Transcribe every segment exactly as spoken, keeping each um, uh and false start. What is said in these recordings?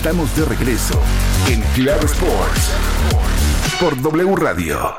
Estamos de regreso en Claro Sports por W Radio.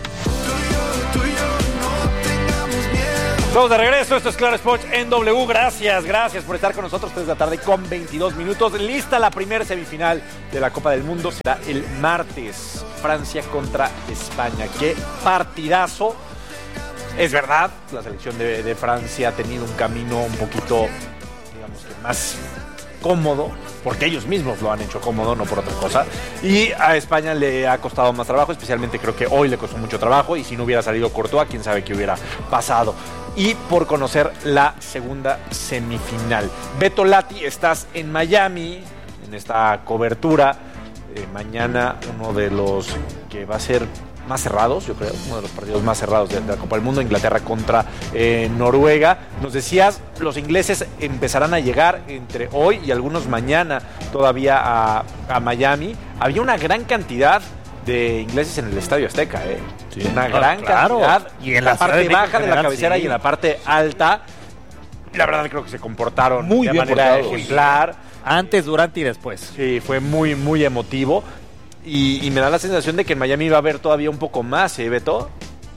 Estamos de regreso, esto es Claro Sports en W. Gracias, gracias por estar con nosotros. tres de la tarde con veintidós minutos. Lista la primera semifinal de la Copa del Mundo. Será el martes. Francia contra España. Qué partidazo. Es verdad, la selección de, de Francia ha tenido un camino un poquito, digamos que más cómodo, porque ellos mismos lo han hecho cómodo, no por otra cosa. Y a España le ha costado más trabajo, especialmente creo que hoy le costó mucho trabajo. Y si no hubiera salido Courtois, quién sabe qué hubiera pasado. Y por conocer la segunda semifinal. Beto Lati, estás en Miami, en esta cobertura. Eh, mañana uno de los que va a ser más cerrados, yo creo, uno de los partidos más cerrados de, de la Copa del Mundo, Inglaterra contra eh, Noruega. Nos decías, los ingleses empezarán a llegar entre hoy y algunos mañana todavía a, a Miami. Había una gran cantidad de ingleses en el Estadio Azteca, ¿eh? Sí. Una ah, gran claro. cantidad. Y en la, la parte baja de, de la cabecera sí. y en la parte alta. La verdad creo que se comportaron muy de bien manera portados. ejemplar. Antes, durante y después. Sí, fue muy, muy emotivo. Y, y me da la sensación de que en Miami va a haber todavía un poco más, ¿eh, Beto?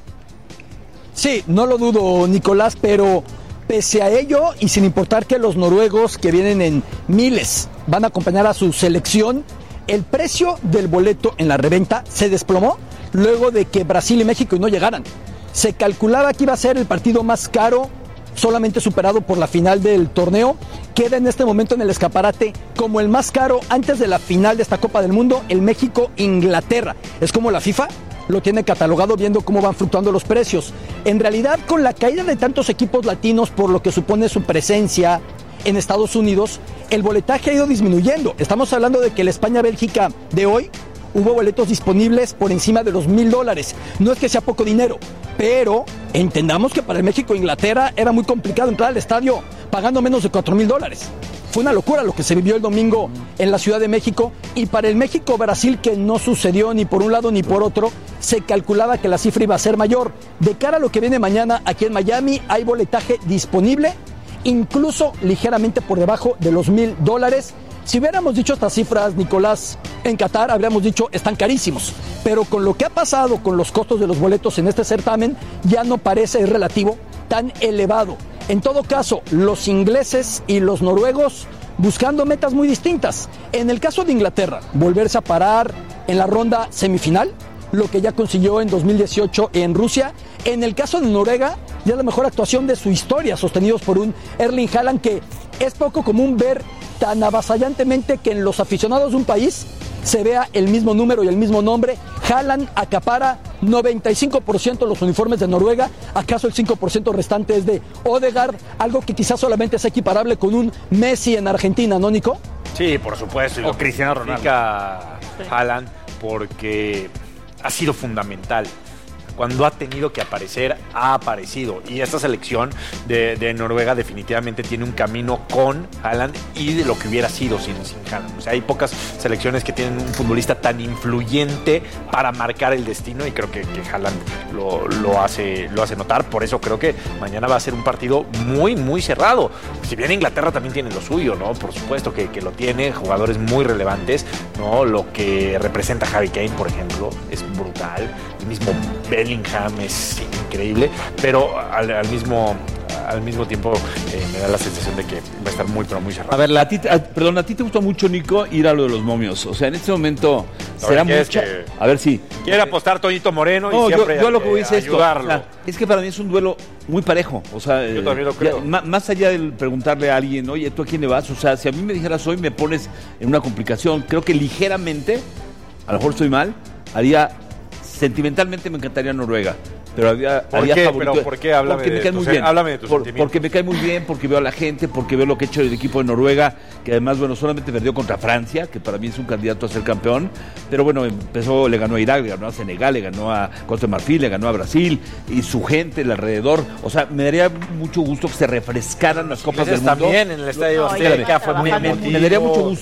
Sí, no lo dudo, Nicolás, pero pese a ello, y sin importar que los noruegos, que vienen en miles, van a acompañar a su selección, el precio del boleto en la reventa se desplomó luego de que Brasil y México no llegaran. Se calculaba que iba a ser el partido más caro, solamente superado por la final del torneo. Queda en este momento en el escaparate como el más caro antes de la final de esta Copa del Mundo, el México-Inglaterra. Es como la FIFA lo tiene catalogado, viendo cómo van fluctuando los precios. En realidad, con la caída de tantos equipos latinos, por lo que supone su presencia en Estados Unidos, el boletaje ha ido disminuyendo. Estamos hablando de que el España-Bélgica de hoy hubo boletos disponibles por encima de los mil dólares. No es que sea poco dinero, pero entendamos que para el México-Inglaterra era muy complicado entrar al estadio pagando menos de cuatro mil dólares. Fue una locura lo que se vivió el domingo en la Ciudad de México. Y para el México-Brasil, que no sucedió ni por un lado ni por otro, se calculaba que la cifra iba a ser mayor. De cara a lo que viene mañana aquí en Miami, hay boletaje disponible, incluso ligeramente por debajo de los mil dólares. Si hubiéramos dicho estas cifras, Nicolás, en Qatar, habríamos dicho están carísimos. Pero con lo que ha pasado con los costos de los boletos en este certamen, ya no parece, es relativo, tan elevado. En todo caso, los ingleses y los noruegos buscando metas muy distintas. En el caso de Inglaterra, volverse a parar en la ronda semifinal, lo que ya consiguió en dos mil dieciocho en Rusia. En el caso de Noruega, ya la mejor actuación de su historia, sostenidos por un Erling Haaland que es poco común ver tan avasallantemente que en los aficionados de un país se vea el mismo número y el mismo nombre. Haaland acapara noventa y cinco por ciento de los uniformes de Noruega. ¿Acaso el cinco por ciento restante es de Odegaard? Algo que quizás solamente es equiparable con un Messi en Argentina, ¿no, Nico? Sí, por supuesto. Y o Cristiano Ronaldo. Haaland, porque ha sido fundamental. Cuando ha tenido que aparecer, ha aparecido. Y esta selección de, de Noruega definitivamente tiene un camino con Haaland y de lo que hubiera sido sin, sin Haaland. O sea, hay pocas selecciones que tienen un futbolista tan influyente para marcar el destino, y creo que, que Haaland lo, lo, hace, lo hace notar. Por eso creo que mañana va a ser un partido muy, muy cerrado. Si bien Inglaterra también tiene lo suyo, ¿no? Por supuesto que, que lo tiene, jugadores muy relevantes, ¿no? Lo que representa Harry Kane, por ejemplo, es brutal. El mismo Bellingham es increíble, pero al, al mismo al mismo tiempo eh, me da la sensación de que va a estar muy, pero muy cerrado. A ver, la, a ti, a, perdón, a ti te gustó mucho, Nico, ir a lo de los momios. O sea, en este momento será mucha... Que... A ver si... Quiere apostar Toñito Moreno y no, siempre yo, yo lo que voy a decir es esto. O sea, es que para mí es un duelo muy parejo. O sea, yo también lo creo. Ya, más, más allá de preguntarle a alguien, oye, ¿tú a quién le vas? O sea, si a mí me dijeras hoy, me pones en una complicación. Creo que ligeramente, a lo mejor estoy mal, haría... Sentimentalmente me encantaría Noruega, pero había, ¿Por había qué? favorito. ¿Pero por qué? Háblame porque me de cae muy bien. Háblame de tus Por, sentimientos. Porque me cae muy bien, porque veo a la gente, porque veo lo que ha hecho el equipo de Noruega, que además, bueno, solamente perdió contra Francia, que para mí es un candidato a ser campeón, pero bueno, empezó, le ganó a Irak, le ganó a Senegal, le ganó a Costa de Marfil, le ganó a Brasil, y su gente, el alrededor. O sea, me daría mucho gusto que se refrescaran las Copas del Mundo. También en el Estadio Azteca fue muy emotivo. Me daría mucho gusto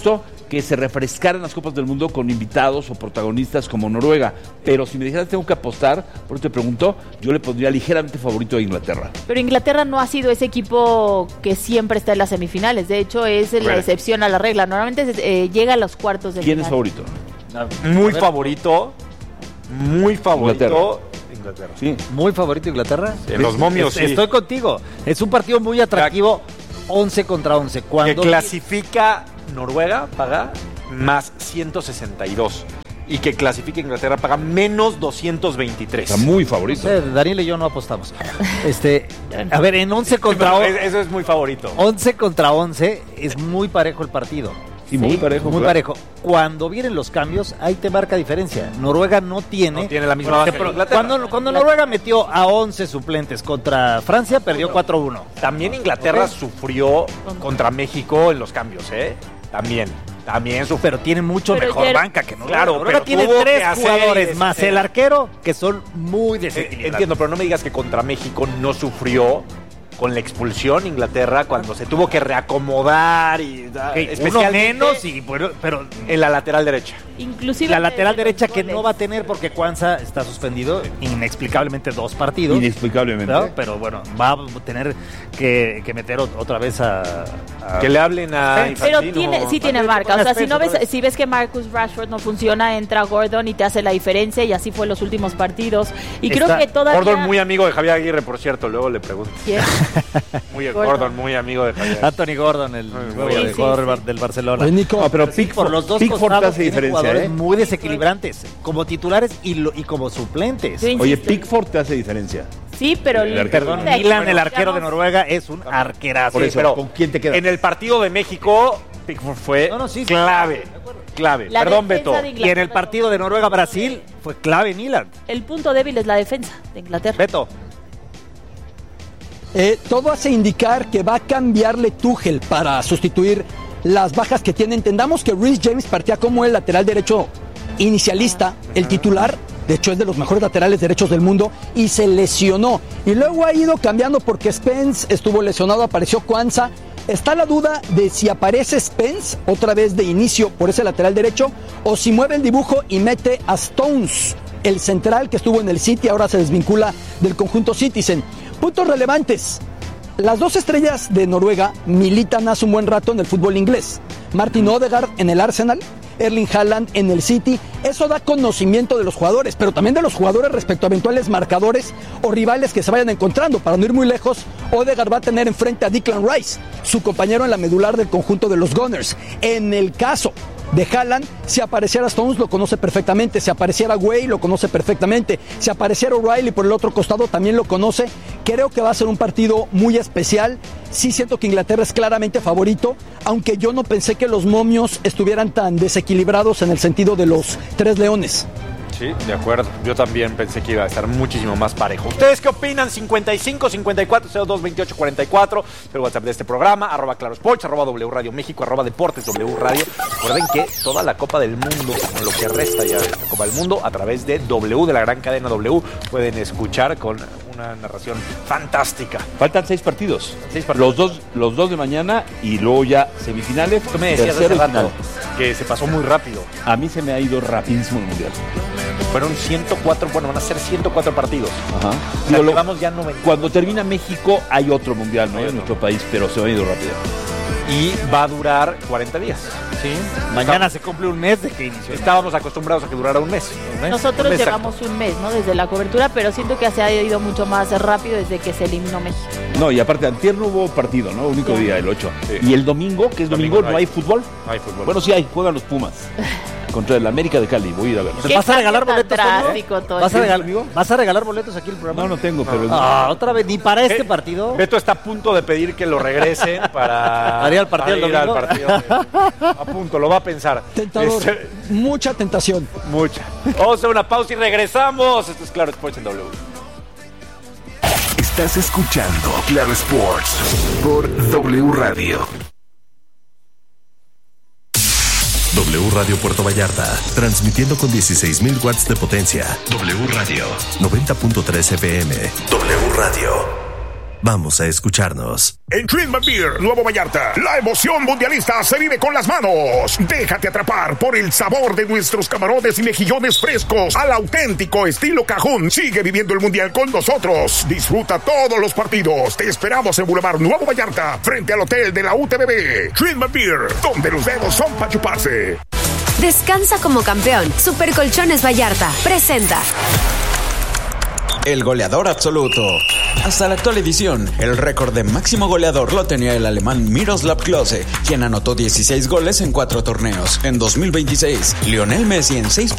que se refrescaran las Copas del Mundo con invitados o protagonistas como Noruega. Pero si me dijeras tengo que apostar, por eso te pregunto, yo le pondría ligeramente favorito a Inglaterra. Pero Inglaterra no ha sido ese equipo que siempre está en las semifinales. De hecho, es la excepción a la regla. Normalmente eh, llega a los cuartos de ¿Quién final. es favorito? Muy favorito. Muy favorito. Inglaterra. Inglaterra. Sí. Muy favorito Inglaterra. En los momios, Es- sí. Estoy contigo. Es un partido muy atractivo. once contra once. Que Cuando clasifica Noruega paga más ciento sesenta y dos. Y que clasifica Inglaterra paga menos doscientos veintitrés. Está muy favorito. Eh, Daniel y yo no apostamos. Este, a ver, en once contra Pero once, Eso es muy favorito. once contra once es muy parejo el partido. Sí, muy parejo. Muy claro. parejo. Cuando vienen los cambios, ahí te marca diferencia. Noruega no tiene. No tiene la misma Por banca ejemplo, que Inglaterra. Cuando, cuando Noruega metió a once suplentes contra Francia, perdió cuatro uno. También Inglaterra Ok. sufrió contra México en los cambios, ¿eh? También. También sufrió. Pero tiene mucho Pero mejor ya- banca que Noruega. Claro, Noruega pero tiene tuvo tres que hacer jugadores y más deshacer. el arquero que son muy Eh, desequilibrantes. Entiendo, pero no me digas que contra México no sufrió con la expulsión Inglaterra cuando se tuvo que reacomodar y Ok, uno especialmente menos, y, pero, pero en la lateral derecha. Inclusive la lateral desde derecha los que goles. no va a tener porque Cuanza está suspendido inexplicablemente dos partidos. Inexplicablemente. ¿no? Pero bueno, va a tener que, que meter ot- otra vez a... a- Que le hablen a Pero Infantino. tiene, sí tiene Bueno, marca. O sea, si no ves, otra vez. si ves que Marcus Rashford no funciona, entra Gordon y te hace la diferencia, y así fue los últimos partidos. Y creo Está que todavía. Gordon muy amigo de Javier Aguirre, por cierto, luego le pregunto. ¿Quién? Muy Gordon. Gordon, muy amigo de Javier. Anthony Gordon, el Muy nuevo bien. Sí, del sí, jugador sí. bar- del Barcelona. Oye, Nico, No, pero Por Pickford, los dos Pickford costados hace tiene diferencia, jugadores ¿eh? muy desequilibrantes, como titulares y, lo- y como suplentes. Yo Oye, insisto. Pickford te hace diferencia. Sí, pero El el, arquero. Perdón, de- Milan, el arquero de digamos, Noruega, es un arquerazo. Por Sí, eso, pero ¿con quién te quedas? En el partido de México, Pickford fue No, no, sí, sí. clave. Clave. La Perdón, defensa Beto. de Y en Inglaterra el partido de Noruega-Brasil fue clave Milan. El punto débil es la defensa de Inglaterra. Beto. Eh, todo hace indicar que va a cambiarle Tuchel para sustituir las bajas que tiene. Entendamos que Reece James partía como el lateral derecho inicialista, el titular. De hecho, es de los mejores laterales derechos del mundo y se lesionó. Y luego ha ido cambiando porque Spence estuvo lesionado, apareció Cuanza. Está la duda de si aparece Spence otra vez de inicio por ese lateral derecho o si mueve el dibujo y mete a Stones, el central que estuvo en el City, ahora se desvincula del conjunto Citizen. Puntos relevantes. Las dos estrellas de Noruega militan hace un buen rato en el fútbol inglés. Martin Odegaard en el Arsenal, Erling Haaland en el City. Eso da conocimiento de los jugadores, pero también de los jugadores respecto a eventuales marcadores o rivales que se vayan encontrando. Para no ir muy lejos, Odegaard va a tener enfrente a Declan Rice, su compañero en la medular del conjunto de los Gunners. En el caso de Haaland, si apareciera Stones lo conoce perfectamente, si apareciera Way lo conoce perfectamente, si apareciera O'Reilly por el otro costado también lo conoce. Creo que va a ser un partido muy especial. Sí siento que Inglaterra es claramente favorito, aunque yo no pensé que los momios estuvieran tan desequilibrados en el sentido de los tres leones. Sí, de acuerdo. Yo también pensé que iba a estar muchísimo más parejo. ¿Ustedes qué opinan? cincuenta y cinco, cincuenta y cuatro, cero dos, veintiocho, cuarenta y cuatro. El WhatsApp de este programa, arroba Claro Sports, arroba W Radio México, arroba Deportes W Radio. Recuerden que toda la Copa del Mundo, con lo que resta ya de la Copa del Mundo, a través de W, de la gran cadena W, pueden escuchar con una narración fantástica. Faltan seis partidos. Seis partidos. Los dos, los dos de mañana y luego ya semifinales. Tú me decías hace tercero y rato final. que se pasó muy rápido. A mí se me ha ido rapidísimo el mundial. Fueron ciento cuatro, bueno, van a ser ciento cuatro partidos. Ajá. O sea, Digo, lo- llevamos ya noventa. cuando termina México hay otro mundial, ¿no? Hay En otro. nuestro país, pero se me ha ido rápido. Y va a durar cuarenta días. Sí. Mañana se cumple un mes de que inició. Estábamos acostumbrados a que durara un mes. Nosotros Un mes llevamos un mes, ¿no? Desde la cobertura, pero siento que se ha ido mucho más rápido desde que se eliminó México. No, y aparte, antier no hubo partido, ¿no? Único Sí. día, el ocho. Sí. Y el domingo, que es domingo, Domingo no no hay. hay fútbol. No hay fútbol. Bueno, sí hay, juegan los Pumas. Contra el América de Cali, voy a ir a verlos. ¿Qué ¿Vas a regalar cambio tan boletos? drástico, Toño? Toño? ¿Vas a, regalar, amigo? ¿Vas a regalar boletos aquí en el programa? No, no tengo, pero... Ah, otra vez, ni para este Eh, partido. Beto está a punto de pedir que lo regresen para, ¿Para ir al partido para el ir al domingo? partido. A punto, lo va a pensar. Tentador, Este, mucha tentación. mucha. Vamos a hacer una pausa y regresamos. Esto es Claro Sports en W. Estás escuchando Claro Sports por W Radio. W Radio Puerto Vallarta, transmitiendo con dieciséis mil watts de potencia. W Radio, noventa punto tres F M. W Radio. Vamos a escucharnos. En Trinman Beer, Nuevo Vallarta, la emoción mundialista se vive con las manos. Déjate atrapar por el sabor de nuestros camarones y mejillones frescos al auténtico estilo cajún. Sigue viviendo el mundial con nosotros. Disfruta todos los partidos. Te esperamos en Boulevard Nuevo Vallarta, frente al hotel de la U T B B. Trinman Beer, donde los dedos son para chuparse. Descansa como campeón. Super Colchones Vallarta presenta el goleador absoluto. Hasta la actual edición, el récord de máximo goleador lo tenía el alemán Miroslav Klose, quien anotó dieciséis goles en cuatro torneos. En dos mil veintiséis, Lionel Messi en seis